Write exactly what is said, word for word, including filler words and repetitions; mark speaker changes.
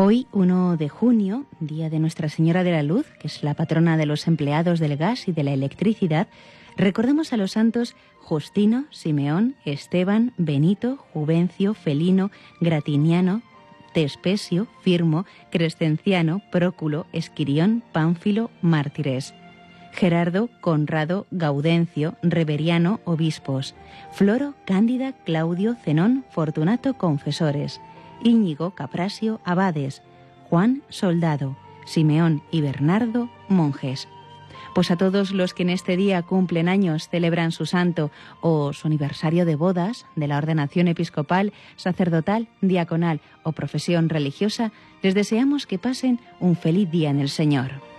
Speaker 1: Hoy, primero de junio, día de Nuestra Señora de la Luz, que es la patrona de los empleados del gas y de la electricidad, recordemos a los santos Justino, Simeón, Esteban, Benito, Juvencio, Felino, Gratiniano, Tespesio, Firmo, Crescenciano, Próculo, Esquirión, Pánfilo, mártires. Gerardo, Conrado, Gaudencio, Reveriano, obispos. Floro, Cándida, Claudio, Zenón, Fortunato, confesores. Íñigo, Caprasio, abades. Juan, soldado. Simeón y Bernardo, monjes. Pues a todos los que en este día cumplen años, celebran su santo o su aniversario de bodas, de la ordenación episcopal, sacerdotal, diaconal o profesión religiosa, les deseamos que pasen un feliz día en el Señor.